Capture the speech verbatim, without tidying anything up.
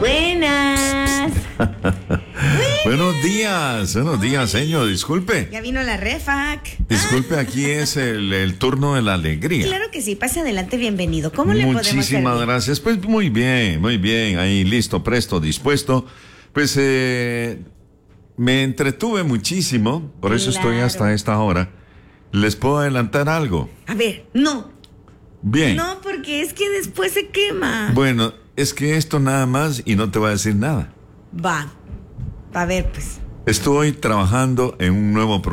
Buenas. Buenos días, buenos días, señor. Disculpe. Ya vino la refac. Disculpe, aquí es el, el turno de la alegría. Claro que sí, pase adelante, bienvenido. ¿Cómo le podemos servir? Muchísimas gracias. Pues muy bien, muy bien. Ahí listo, presto, dispuesto. Pues eh, me entretuve muchísimo, por eso estoy Claro. hasta esta hora. ¿Les puedo adelantar algo? A ver, no. Bien. No, porque es que después se quema. Bueno, es que esto nada más y no te voy a decir nada. Va. A ver, pues. Estoy trabajando en un nuevo